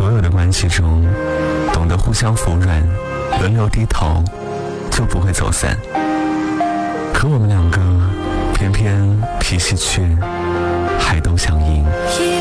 所有的关系中，懂得互相服软，轮流低头，就不会走散。可我们两个偏偏脾气倔，还都相应。